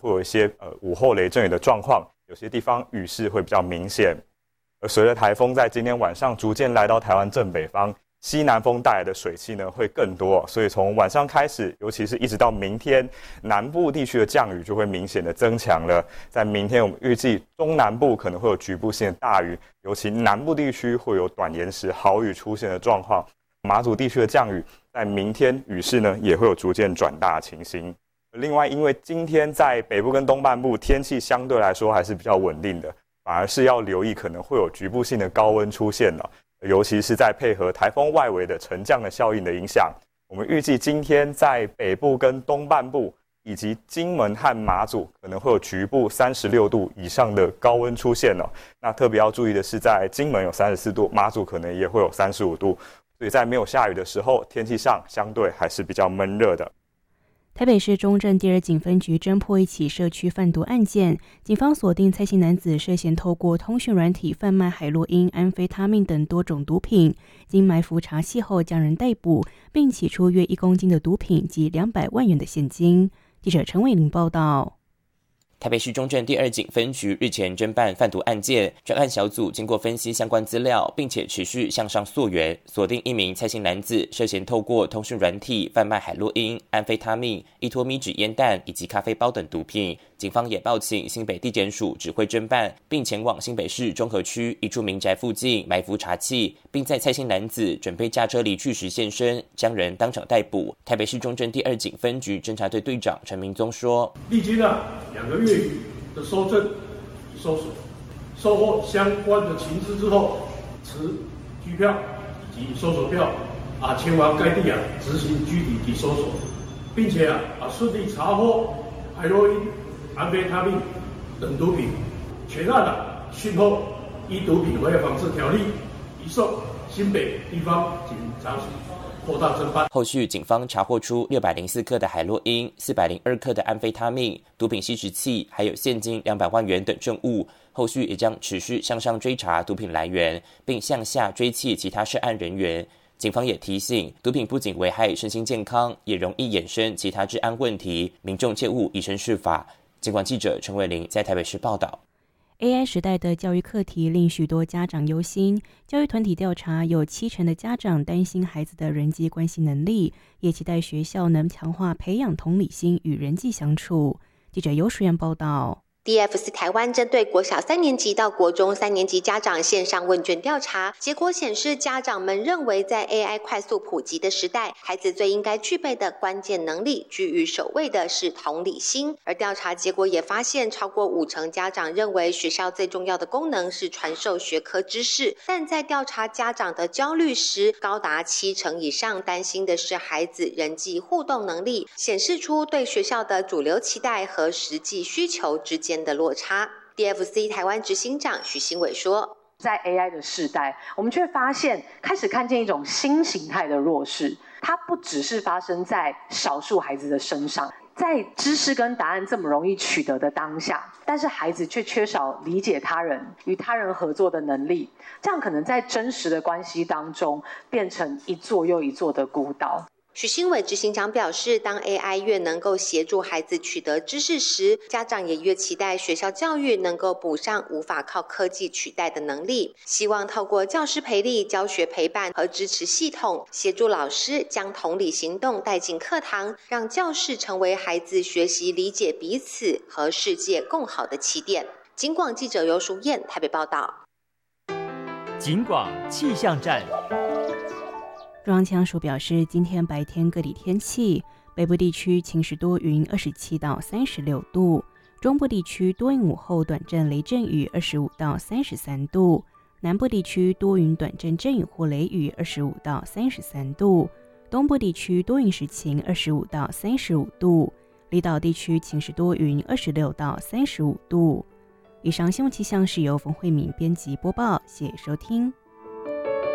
会有一些午后雷阵雨的状况，有些地方雨势会比较明显。而随着台风在今天晚上逐渐来到台湾正北方，西南风带来的水汽呢会更多，所以从晚上开始，尤其是一直到明天，南部地区的降雨就会明显的增强了。在明天，我们预计中南部可能会有局部性的大雨，尤其南部地区会有短延时豪雨出现的状况。马祖地区的降雨，在明天雨势呢也会有逐渐转大的情形。另外，因为今天在北部跟东半部天气相对来说还是比较稳定的，反而是要留意可能会有局部性的高温出现了，尤其是在配合台风外围的沉降的效应的影响。我们预计今天在北部跟东半部以及金门和马祖可能会有局部36度以上的高温出现了。那特别要注意的是，在金门有34度，马祖可能也会有35度，所以在没有下雨的时候，天气上相对还是比较闷热的。 台北市中正第二警分局侦破一起社区贩毒案件，警方锁定蔡姓男子涉嫌透过通讯软体贩卖海洛因、安非他命等多种毒品，经埋伏查缉后将人逮捕，并起出约1公斤的毒品及200万元的现金。记者陈伟玲报道。 台北市中正第二警分局日前侦办贩毒案件，专案小组经过分析相关资料，并且持续向上溯源，锁定一名蔡姓男子涉嫌透过通讯软体贩卖海洛因、安非他命、依托咪酯烟弹以及咖啡包等毒品。警方也报请新北地检署指挥侦办，并前往新北市中和区一处民宅附近埋伏查缉，并在蔡姓男子准备驾车离去时现身，将人当场逮捕。台北市中正第二警分局侦查队队长陈明宗说： 历经了2个月的搜证、搜索，收获相关的情资之后，持拘票以及搜索票前往该地执行拘提及搜索，并且顺利查获海洛因、安非他命等毒品，全案讯后依毒品危害防治条例移送新北地方警察署扩大侦办。 后续警方查获出604克的海洛因、402克的安非他命、毒品吸食器，还有现金200万元等证物。后续也将持续向上追查毒品来源，并向下追缉其他涉案人员。警方也提醒，毒品不仅危害身心健康，也容易衍生其他治安问题，民众切勿以身试法。警广记者陈伟玲在台北市报道。 AI 时代的教育课题令许多家长忧心，教育团体调查有70%的家长担心孩子的人际关系能力，也期待学校能强化培养同理心与人际相处。记者尤淑妍报道。 DFC 台湾针对国小3年级到国中3年级家长线上问卷调查，结果显示，家长们认为在 AI 快速普及的时代，孩子最应该具备的关键能力，居于首位的是同理心。而调查结果也发现，超过50%家长认为学校最重要的功能是传授学科知识，但在调查家长的焦虑时，高达70%以上担心的是孩子人际互动能力，显示出对学校的主流期待和实际需求之间的落差。 DFC 台湾执行长许新伟说， 在 AI 的世代，我们却开始看见一种新形态的弱势，它不只是发生在少数孩子的身上，在知识跟答案这么容易取得的当下，但是孩子却缺少理解他人、与他人合作的能力，这样可能在真实的关系当中变成一座又一座的孤岛。 许新伟执行长表示，当 AI 越能够协助孩子取得知识时，家长也越期待学校教育能够补上无法靠科技取代的能力，希望透过教师培力、教学陪伴和支持系统，协助老师将同理行动带进课堂，让教室成为孩子学习理解彼此和世界更好的起点。警广记者尤淑燕台北报道。 警广气象站。 中央气象署表示，今天白天各地天气：北部地区晴时多云，27到36度；中部地区多云，午后短暂雷阵雨，25到33度；南部地区多云短暂阵雨或雷雨，25到33度；东部地区多云时晴，25到35度；离岛地区晴时多云，26到35度。以上新闻气象是由冯慧敏编辑播报，谢谢收听。